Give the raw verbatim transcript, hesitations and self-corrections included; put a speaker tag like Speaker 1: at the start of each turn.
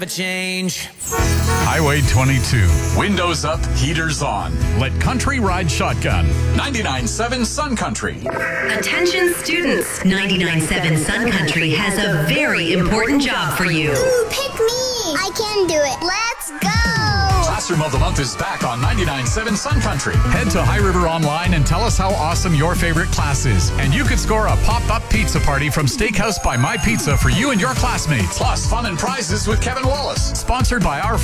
Speaker 1: A change.
Speaker 2: Highway twenty-two.
Speaker 3: Windows up, heaters on.
Speaker 2: Let country ride shotgun.
Speaker 3: ninety-nine point seven Sun Country.
Speaker 4: Attention students, ninety-nine point seven Sun Country has a very important job for you.
Speaker 5: Ooh, pick me! I can do it. Let's go!
Speaker 3: Classroom of the Month is back on ninety-nine point seven Sun Country.
Speaker 2: Head to High River Online and tell us how awesome your favorite class is. And you could score a pop-up pizza party from Steakhouse by My Pizza for you and your classmates.
Speaker 3: Plus fun and prizes with Kevin Wallace.
Speaker 2: Sponsored by our